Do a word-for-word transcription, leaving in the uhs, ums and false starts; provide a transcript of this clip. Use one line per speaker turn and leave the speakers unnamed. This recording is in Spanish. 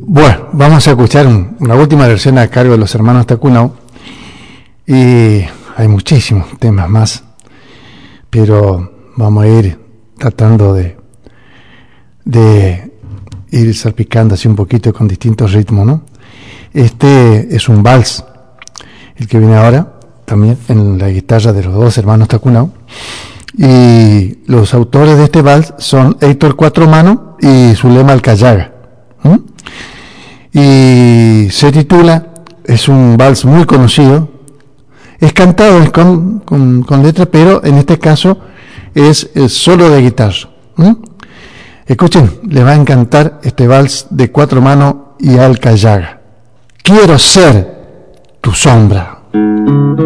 Bueno, vamos a escuchar un, una última versión a cargo de los hermanos Tacunao, y hay muchísimos temas más, pero vamos a ir tratando de, de ir salpicando así un poquito con distintos ritmos, ¿no? Este es un vals, el que viene ahora, también en la guitarra de los dos hermanos Tacunao, y los autores de este vals son Héctor Cuatro Manos y Zulema Alcayaga. ¿Mm? Y se titula, es un vals muy conocido, es cantado con, con, con letra, pero en este caso es, es solo de guitarra. ¿Mm? Escuchen, les va a encantar este vals de Cuatro Manos y Alcayaga. Quiero ser tu sombra.